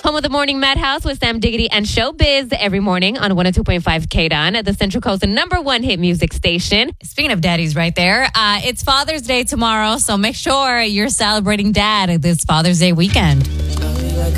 Home of the Morning Madhouse with Sam Diggity and Showbiz every morning on 102.5 KDON at the Central Coast #1 hit music station. Speaking of daddies right there, it's Father's Day tomorrow, so make sure you're celebrating dad this Father's Day weekend.